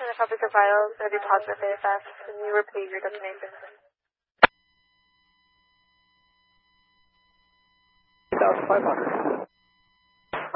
and a copy of the file is going to be positive AFS, and you repeat your destination. 2,500.